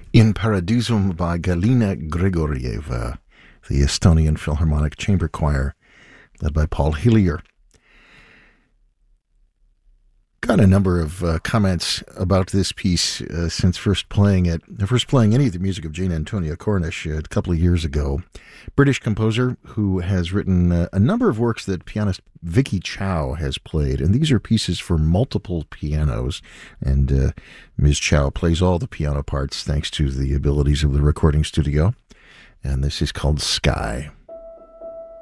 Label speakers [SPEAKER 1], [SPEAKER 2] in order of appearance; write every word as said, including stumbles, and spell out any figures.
[SPEAKER 1] In Paradisum by Galina Grigorieva, the Estonian Philharmonic Chamber Choir, led by Paul Hillier. Got a number of uh, comments about this piece uh, since first playing it. First playing any of the music of Jane Antonia Cornish uh, a couple of years ago. British composer who has written uh, a number of works that pianist Vicky Chow has played, and these are pieces for multiple pianos. And uh, Miz Chow plays all the piano parts thanks to the abilities of the recording studio. And this is called Sky.